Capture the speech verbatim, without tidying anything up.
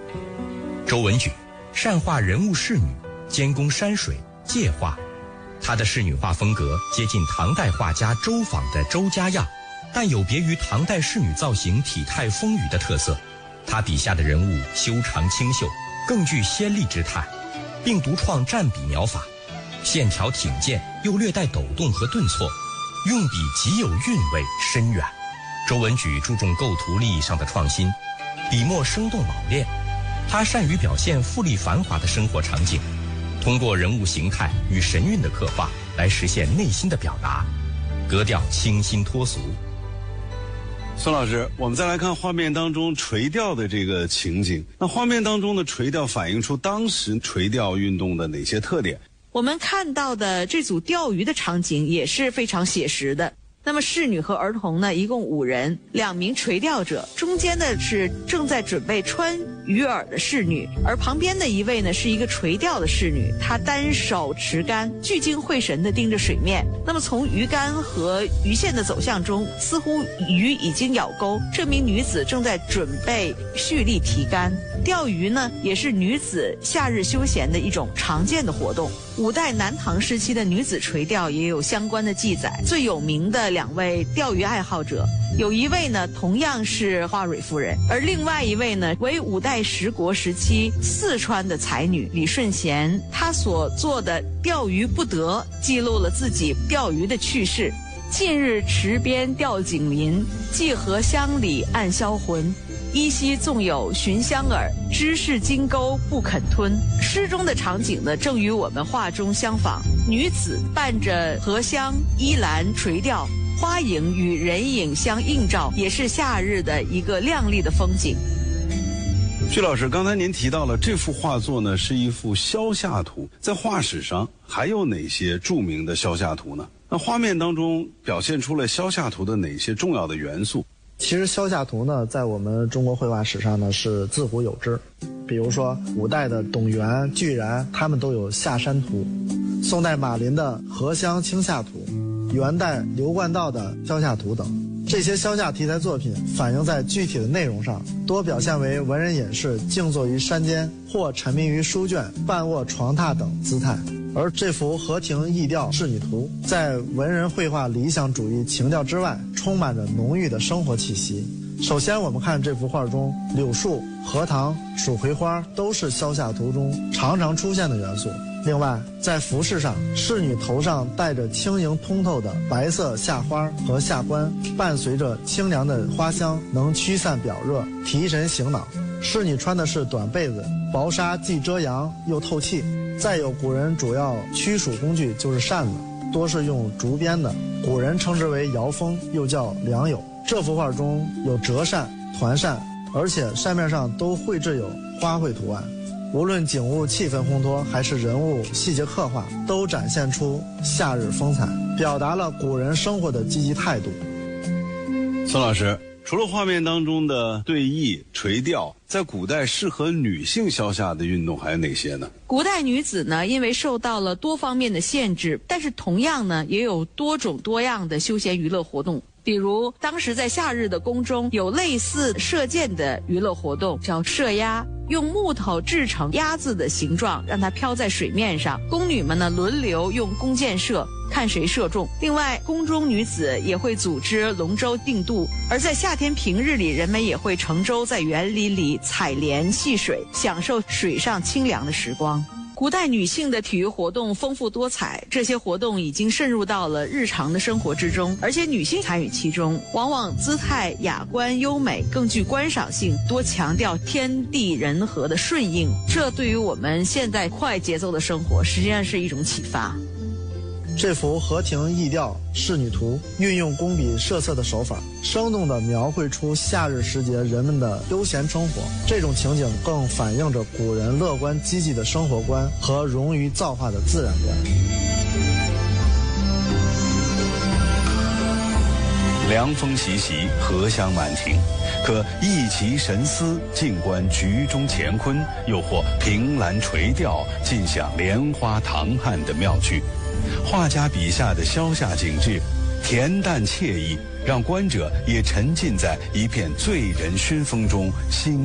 周文举善画人物仕女，兼工山水界画，他的仕女画风格接近唐代画家周昉的周家样，但有别于唐代仕女造型体态丰腴的特色。他笔下的人物修长清秀，更具仙丽之态，并独创蘸笔描法，线条挺健又略带抖动和顿挫，用笔极有韵味深远。周文举注重构图立意上的创新，笔墨生动老练。他善于表现富丽繁华的生活场景，通过人物形态与神韵的刻画来实现内心的表达，格调清新脱俗。 孙老师，我们再来看画面当中垂钓的这个情景。那画面当中的垂钓反映出当时垂钓运动的哪些特点？ 我们看到的这组钓鱼的场景也是非常写实的。那么仕女和儿童呢，一共五人，两名垂钓者，中间的是正在准备穿鱼饵的仕女，而旁边的一位呢是一个垂钓的仕女，她单手持竿，聚精会神地盯着水面。那么从鱼竿和鱼线的走向中，似乎鱼已经咬钩，这名女子正在准备蓄力提竿。钓鱼呢，也是女子夏日休闲的一种常见的活动。五代南唐时期的女子垂钓也有相关的记载。最有名的两位钓鱼爱好者，有一位呢同样是花蕊夫人，而另外一位呢为五代十国时期四川的才女李顺贤。她所做的《钓鱼不得》记录了自己钓鱼的趣事。近日池边钓景林，寄荷乡里暗销魂。依稀纵有寻香饵，知是金钩不肯吞。诗中的场景呢，正与我们画中相仿。女子伴着荷香依兰垂钓，花影与人影相映照，也是夏日的一个亮丽的风景。 徐老师，刚才您提到了这幅画作呢是一幅消夏图，在画史上还有哪些著名的消夏图呢？那画面当中表现出了消夏图的哪些重要的元素？ 其实消夏图呢，在我们中国绘画史上呢是自古有之。比如说五代的董源、巨然，他们都有夏山图；宋代马林的荷香清夏图，元代刘冠道的消夏图等。这些消夏题材作品反映在具体的内容上，多表现为文人隐士静坐于山间，或沉迷于书卷、半卧床榻等姿态。而这幅荷亭逸钓仕女图，在文人绘画理想主义情调之外，充满着浓郁的生活气息。首先我们看这幅画中，柳树、荷塘、蜀葵花都是消夏图中常常出现的元素。另外，在服饰上，仕女头上戴着轻盈通透的白色夏花和夏冠，伴随着清凉的花香，能驱散表热，提神醒脑。仕女穿的是短被子，薄纱既遮阳又透气。再有，古人主要驱暑工具就是扇子，多是用竹编的，古人称之为摇风，又叫良友。这幅画中有折扇、团扇，而且扇面上都绘制有花卉图案。无论景物气氛烘托，还是人物细节刻画，都展现出夏日风采，表达了古人生活的积极态度。 孙老师，除了画面当中的对弈、垂钓，在古代适合女性消夏的运动还有哪些呢？ 古代女子呢，因为受到了多方面的限制，但是同样呢，也有多种多样的休闲娱乐活动。比如当时在夏日的宫中，有类似射箭的娱乐活动，叫射鸭，用木头制成鸭子的形状，让它飘在水面上。宫女们呢轮流用弓箭射，看谁射中。另外，宫中女子也会组织龙舟竞渡，而在夏天平日里，人们也会乘舟在园林里采莲戏水，享受水上清凉的时光。古代女性的体育活动丰富多彩，这些活动已经渗入到了日常的生活之中，而且女性参与其中，往往姿态雅观优美，更具观赏性，多强调天地人和的顺应。这对于我们现在快节奏的生活，实际上是一种启发。 这幅荷亭逸钓仕女图运用工笔设色的手法，生动地描绘出夏日时节人们的悠闲生活。这种情景更反映着古人乐观积极的生活观和融于造化的自然观。 凉风习习，荷香满庭，可逸其神思，静观局中乾坤，又或凭栏垂钓，尽享莲花唐汉的妙趣。画家笔下的消夏景致，恬淡惬意，让观者也沉浸在一片醉人熏风中，心